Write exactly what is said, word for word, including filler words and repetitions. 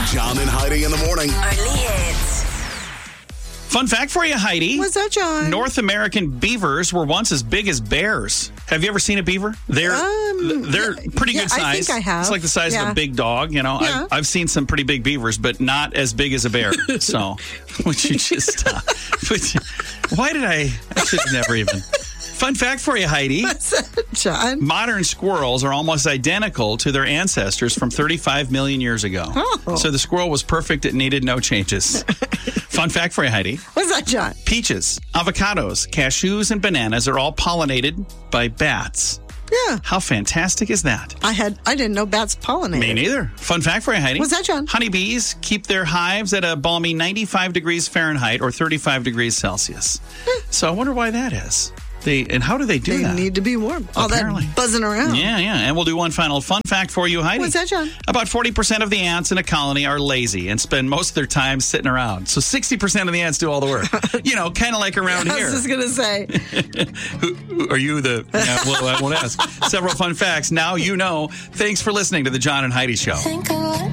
John and Heidi in the morning. Only hits. Fun fact for you, Heidi. What's that, John? North American beavers were once as big as bears. Have you ever seen a beaver? They're Um, they're pretty yeah, good size. I think I have. It's like the size of Yeah. a big dog. You know, Yeah. I've, I've seen some pretty big beavers, but not as big as a bear. So, would you just stop? Would you- why did I? I should have never even. Fun fact for you, Heidi. What's that, John? Modern squirrels are almost identical to their ancestors from thirty-five million years ago. Oh. So the squirrel was perfect. It needed no changes. Fun fact for you, Heidi. What's that, John? Peaches, avocados, cashews, and bananas are all pollinated by bats. Yeah. How fantastic is that? I had I didn't know bats pollinated. Me neither. Fun fact for you, Heidi. What's that, John? Honeybees keep their hives at a balmy ninety-five degrees Fahrenheit or thirty-five degrees Celsius. So I wonder why that is. They and how do they do They that? need to be warm. All Apparently. that buzzing around. Yeah, yeah. And we'll do one final fun fact for you, Heidi. What's that, John? About forty percent of the ants in a colony are lazy and spend most of their time sitting around. So sixty percent of the ants do all the work. You know, kind of like around I here. was just going to say. Who, who- are you the... Yeah, well, I won't ask. Several fun facts. Now you know. Thanks for listening to the John and Heidi Show. Think I